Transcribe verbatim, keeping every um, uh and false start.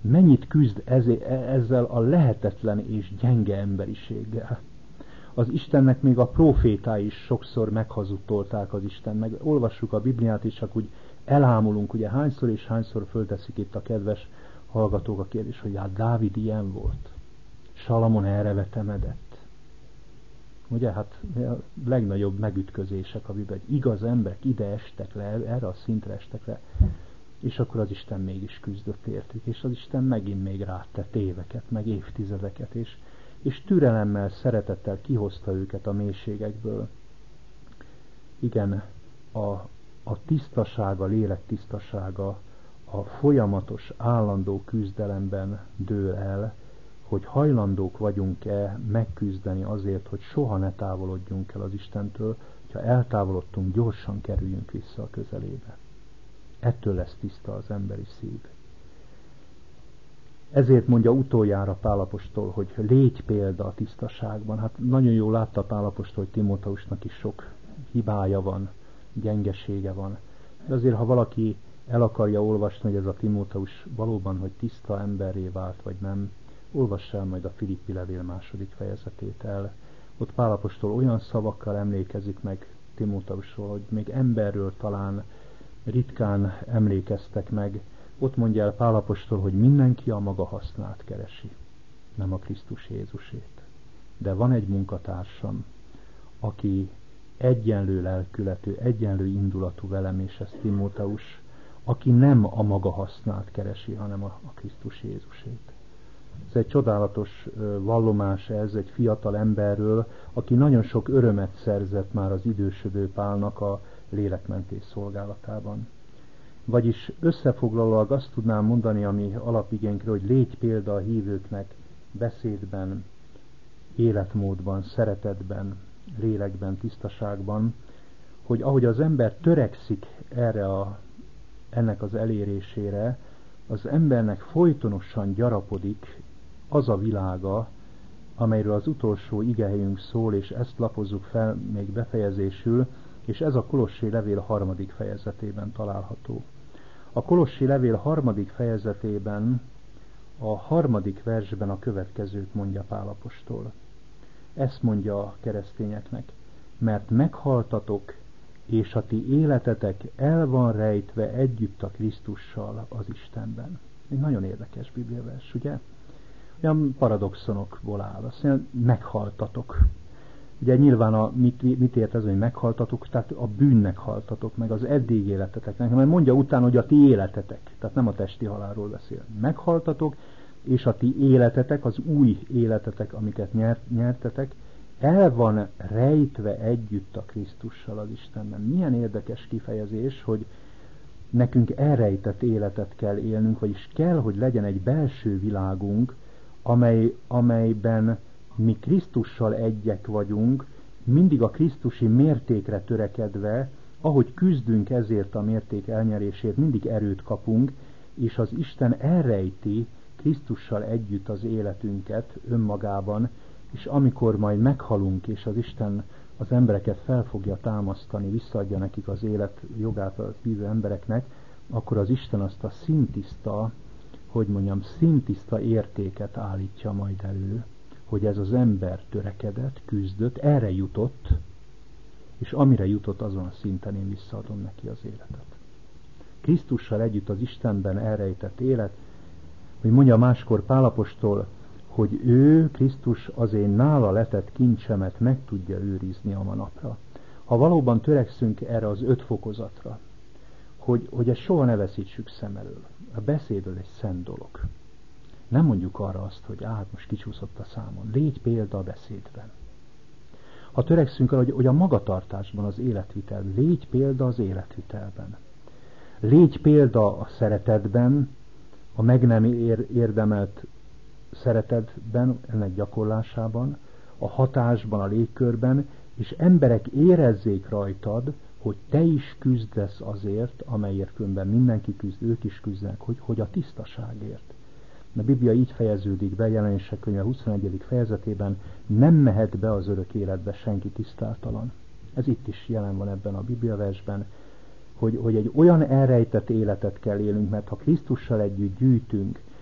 mennyit küzd ezzel a lehetetlen és gyenge emberiséggel. Az Istennek még a prófétái is sokszor meghazudtolták az Isten, meg olvassuk a Bibliát és csak úgy elámulunk, ugye hányszor és hányszor fölteszik itt a kedves hallgatók a kérdés, hogy hát Dávid ilyen volt, Salamon erre vetemedett. Ugye, hát a legnagyobb megütközések a Bibliában, hogy igaz emberek ide estek le, erre a szintre estek le, és akkor az Isten mégis küzdött értük, és az Isten megint még rátett éveket, meg évtizedeket, és, és türelemmel, szeretettel kihozta őket a mélységekből. Igen, a, a tisztasága, lélek tisztasága a folyamatos, állandó küzdelemben dől el, hogy hajlandók vagyunk-e megküzdeni azért, hogy soha ne távolodjunk el az Istentől, ha eltávolodtunk, gyorsan kerüljünk vissza a közelébe. Ettől lesz tiszta az emberi szív. Ezért mondja utoljára Pál apostol, hogy légy példa a tisztaságban. Hát nagyon jól látta Pál apostol, hogy Timóteusnak is sok hibája van, gyengesége van. De azért, ha valaki el akarja olvasni, hogy ez a Timóteus valóban, hogy tiszta emberré vált, vagy nem, olvass el majd a Filippi levél második fejezetét el. Ott Pál apostol olyan szavakkal emlékezik meg Timóteusról, hogy még emberről talán ritkán emlékeztek meg. Ott mondja el Pál apostol, hogy mindenki a maga hasznát keresi, nem a Krisztus Jézusét. De van egy munkatársam, aki egyenlő lelkületű, egyenlő indulatú velem, és ez Timóteus, aki nem a maga hasznát keresi, hanem a, a Krisztus Jézusét. Ez egy csodálatos vallomás ez egy fiatal emberről, aki nagyon sok örömet szerzett már az idősödő Pálnak a lélekmentés szolgálatában. Vagyis összefoglalóan azt tudnám mondani, ami alapigénkre, hogy légy példa a hívőknek beszédben, életmódban, szeretetben, lélekben, tisztaságban, hogy ahogy az ember törekszik erre a, ennek az elérésére, az embernek folytonosan gyarapodik az a világa, amelyről az utolsó igehelyünk szól, és ezt lapozzuk fel még befejezésül, és ez a Kolossi levél harmadik fejezetében található. A Kolossi levél harmadik fejezetében a harmadik versben a következőt mondja Pál apostol. Ezt mondja a keresztényeknek, mert meghaltatok, és a ti életetek el van rejtve együtt a Krisztussal az Istenben. Egy nagyon érdekes bibliavers, ugye? Olyan paradoxonokból áll. Azt mondja, meghaltatok. Ugye nyilván a, mit, mit ért ez, hogy meghaltatok? Tehát a bűnnek haltatok, meg az eddig életeteknek. Mert mondja utána, hogy a ti életetek. Tehát nem a testi halálról beszél. Meghaltatok, és a ti életetek, az új életetek, amiket nyert, nyertetek, el van rejtve együtt a Krisztussal az Istenben. Milyen érdekes kifejezés, hogy nekünk elrejtett életet kell élnünk, vagyis kell, hogy legyen egy belső világunk, amely, amelyben mi Krisztussal egyek vagyunk, mindig a krisztusi mértékre törekedve, ahogy küzdünk ezért a mérték elnyerésért, mindig erőt kapunk, és az Isten elrejti Krisztussal együtt az életünket önmagában, és amikor majd meghalunk, és az Isten az embereket fel fogja támasztani, visszaadja nekik az élet jogát a hívő embereknek, akkor az Isten azt a szintiszta, hogy mondjam, szintiszta értéket állítja majd elő, hogy ez az ember törekedett, küzdött, erre jutott, és amire jutott, azon a szinten én visszaadom neki az életet. Krisztussal együtt az Istenben elrejtett élet, hogy mondja máskor Pál apostol, hogy ő, Krisztus, az én nála letett kincsemet meg tudja őrizni a manapra. Ha valóban törekszünk erre az öt fokozatra, hogy, hogy ezt soha ne veszítsük szem elől. A beszéd az egy szent dolog. Nem mondjuk arra azt, hogy hát most kicsúszott a számon. Légy példa a beszédben. Ha törekszünk arra, hogy, hogy a magatartásban, az életvitelben, légy példa az életvitelben. Légy példa a szeretetben, a meg nem ér, érdemelt szeretetben, ennek gyakorlásában, a hatásban, a légkörben, és emberek érezzék rajtad, hogy te is küzdesz azért, amelyért különben mindenki küzd, ők is küzdenek, hogy, hogy a tisztaságért. A Biblia így fejeződik be, Jelenések könyve huszonegyedik fejezetében, nem mehet be az örök életbe senki tisztátalan. Ez itt is jelen van ebben a Bibliaversben, hogy, hogy egy olyan elrejtett életet kell élnünk, mert ha Krisztussal együtt gyűjtünk,